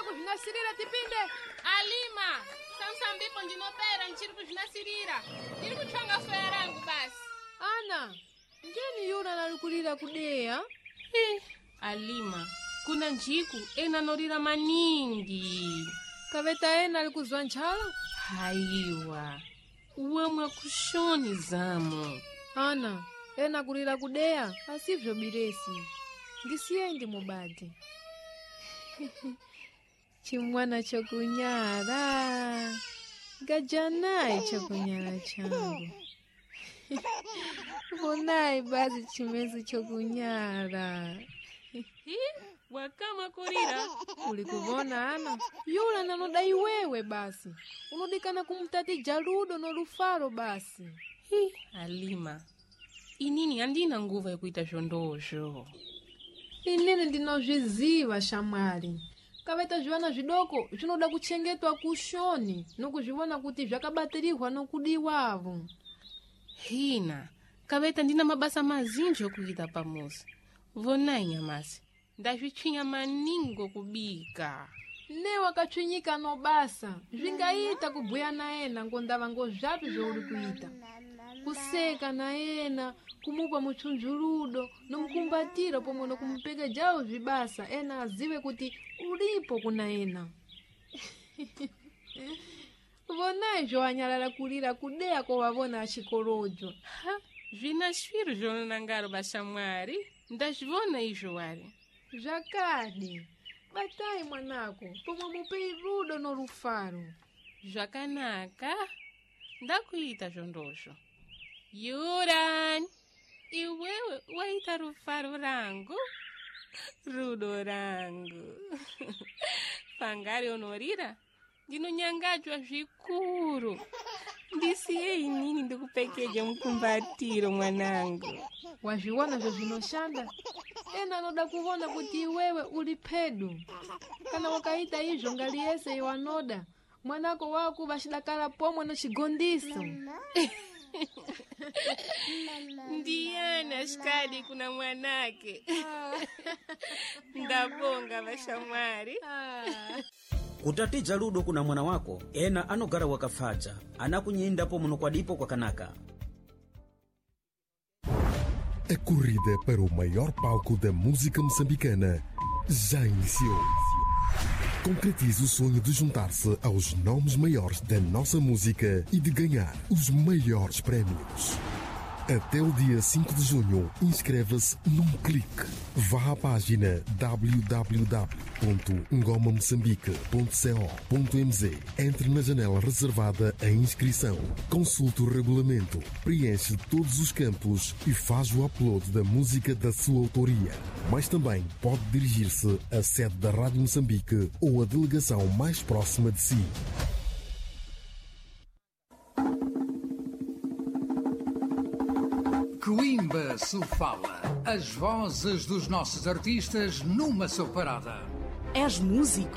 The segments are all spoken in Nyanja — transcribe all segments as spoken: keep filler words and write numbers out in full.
kuzvinasirira tipinde. Alima, samsambipo ndinopera nchiri kuzvinasirira. Ndiri kutsvanga soya rangu basi. Ana, ngeni yona nalikulira kudeya? Eh, Alima, kuna njiku ena norira maningi. Kaveta ena alikuzwa nchala? Haiwa, uwamwa kushoni zamo. Ana, ena kulira kudeya, asivyo biresi. Ndisiyendi mubadi. Chimwana chokunyara. Gajanai chokunyara changu. Vonai basi chimezi chokunyara. Hi, wakama kurira. Ulikuvona ana? Yula nanodai wewe basi. Unodikana kumtati Jaludo no Rufaro basi. Hi, Alima. Inini andina nguva ya kuita shondosho. Inini ndinozviziva shamwari. Kaveta zviwana zvidoko zvinoda kuchengetwa kushoni nokuzviona kuti zvakabatirihwa nokudiwavo. Hina, kaveta ndina mabasa mazinji okuita pamuzi. Vonai nyamasi, ndazvichinya maningo kubika. Ne wakachwinyika no basa, zvingaita kubhuya naena ngondava ngozvapi zvouri kuita. Kuseka naena, kumupa muchunjuludo, nomukumbatira pomwe nokumupeka jawo zvibasa, ena azive kuti ulipo kuna ena. Vonai zvoanyalala kulira kudeya kovavona achikorojo. Ha, zvina shwiro zvonangaro bashamwari, ndazvivona izvo wari. Zvakadi, batai mwanako, pomwe mupei rudo no Rufaro. Zvakanaka, ndakuita zvondosho. Yuran, iwewe waita Rufaro rangu, rudo rangu. Pangari onorira, ndinonyangadzwa zvikuru. Ndisiye inini ndikupekeje mukumbatiro mwanangu. Wazviona zvezvinoshanda? Ena anoda kuona kuti iwewe uli pedu. Kana wakaita izvo ngaliyese iwanoda, mwanako wako vachidakala pomwe nochigondiso. Ndiyana shikadi kuna mwanake. Ndabonga vashamwari. Kutati Jaludo kuna mwana wako, ena anogara wakafacha, anakunyindapo munokwadipo kwa kanaka. A corrida para o maior palco da música moçambicana já iniciou. Concretize o sonho de juntar-se aos nomes maiores da nossa música e de ganhar os maiores prémios. Até o dia cinco de junho, inscreva-se num clique. Vá à página w w w ponto ngoma moçambique ponto co ponto m z. Entre na janela reservada à inscrição. Consulte o regulamento, preenche todos os campos e faz o upload da música da sua autoria. Mas também pode dirigir-se à sede da Rádio Moçambique ou à delegação mais próxima de si. Coimba Sofala. As vozes dos nossos artistas numa só parada. És músico?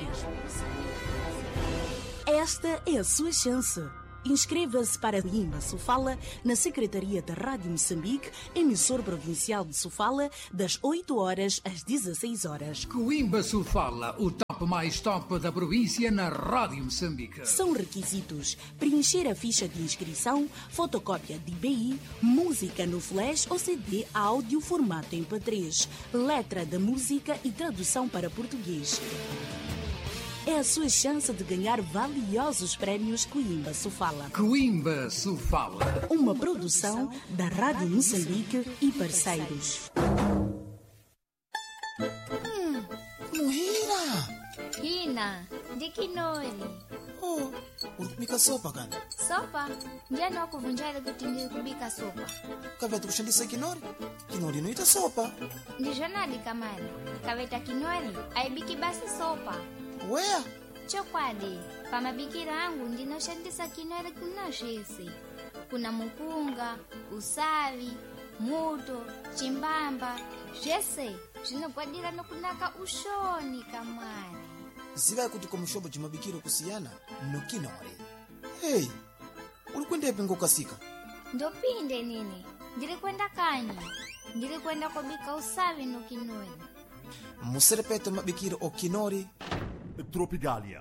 Esta é a sua chance. Inscreva-se para Coimba Sofala na Secretaria da Rádio Moçambique, emissor provincial de Sofala, das oito horas às dezesseis horas. Coimba Sofala, o top mais top da província na Rádio Moçambique. São requisitos: preencher a ficha de inscrição, fotocópia de I B I, música no flash ou C D áudio formato M P três, letra da música e tradução para português. É a sua chance de ganhar valiosos prémios Coimba Sofala. Coimba Sofala. Uma produção da Rádio Moçambique e parceiros. Hum, Muhira! Hina, de Kinori. Oh, ulikubika sopa kana? Sopa? Njani wakuvunjale kuti ndiri kubika sopa. Kaveta kushandisa Kinori? Kinori inoita sopa. Ndijonadi kamari. Kaveta Kinori, aibiki basi sopa. Wea? Chokwadi, pamabikira angu ndinoshandisa Kinori kunoshisi. Kuna mupunga, usavi, muto, chimbamba, jese, zvinogwadira nokunaka ushoni kamari. Ziva kuti komushobo chimabikiro kusiyana no Kinori. Hey, ulikwenda epe ngokasika? Ndopinde nini, ndiri kwenda kanyi, ndiri kwenda kubika usavi no Kinori. Muserepeta mabikiro o Kinori. Tropigalia.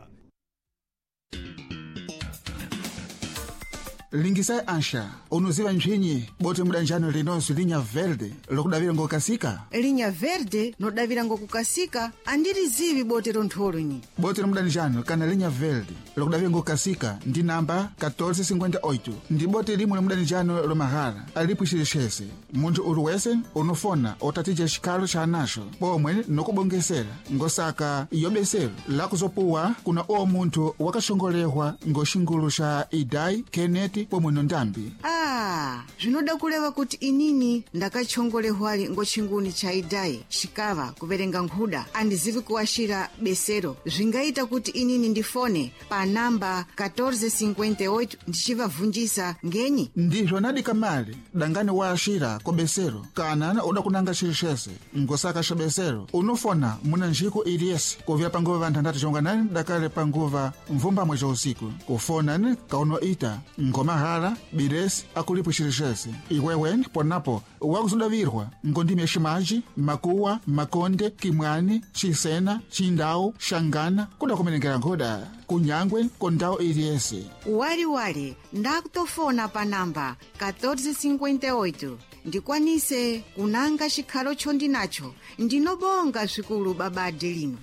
Lingisai ansha unuziva nchinyi bote mudanjano linonso linha verde lokudavira ngokasika linha verde nodavira ngokukasika andirizivi bote rontholo nyi bote mudanjano kana linha verde lokudavira ngokasika ndi namba catorze cinquenta e oito ndi bote limwe mudanjano lomahara alipo xilixese munthu uliwese unofona otatija xikalo xa anaxo pomwe nokubongesera ngosaka yobesero lakuzopuwa kuna o munthu wakaxongolehwa ngoxingulu xa idai keneti pomwe nondambi. Ah, zvinoda kuleva kuti inini ndakachongolehwali ngochinguni cha idai xikava kuverenga nkhuda andizivi kuwashira besero zvingaita kuti inini ndifone pa namba catorze cinquenta e oito ndichivavunjisa ngenyi ndizvo nadika mali dangani washira ko besero kana uda kunanga xilixese ngosaka xa besero unofona muna njiko iliyese kuvya panguva vanthandatu chonganani dakale panguva mvumbamwe ca usiku kufonani kauno ita ngoma hala biresi akulipo xilixese iweweni ponapo wakusudavirwa ngondime ximaji makuwa makonde kimwani xisena xindawu xangana kuda kumenekera nkhoda kunyangwe kondawu iliyese waliwali ndakutofona pa namba catorze cinquenta e oito ndikwanise kunanga xikhalo chondinacho ndinobonga zvikulu babade lino.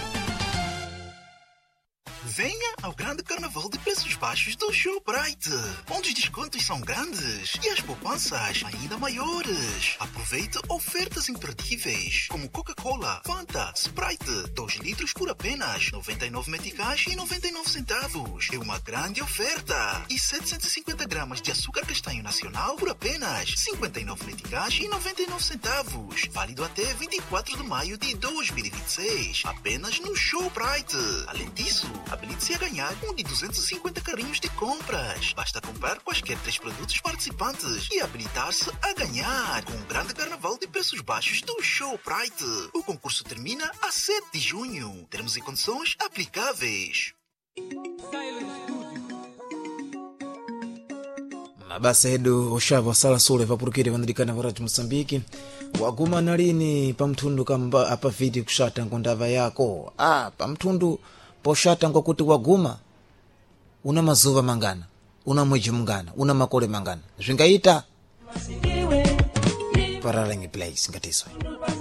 Venha ao grande carnaval de preços baixos do Shoprite, onde os descontos são grandes e as poupanças ainda maiores. Aproveite ofertas imperdíveis, como Coca-Cola, Fanta, Sprite, dois litros por apenas noventa e nove meticais e noventa e nove centavos. É uma grande oferta. E setecentos e cinquenta gramas de açúcar castanho nacional por apenas cinquenta e nove meticais e noventa e nove centavos. Válido até vinte e quatro de maio de dois mil e vinte e seis. Apenas no Shoprite. Além disso, habilite-se a ganhar um de duzentos e cinquenta carrinhos de compras. Basta comprar quaisquer três produtos participantes e habilitar-se a ganhar com o grande carnaval de preços baixos do Shoprite. O concurso termina a sete de junho. Termos e condições aplicáveis. mabasa edu oxava sala sule vapurukire vanadikana varati Moçambique waguma nalini pamthundu kamba apa vidi kuxata nkondava yako ah pamthundu poxata ngokuti waguma una mazuva mangana una mwezi mungana una makole mangana zvingaita paralengi place ngatiso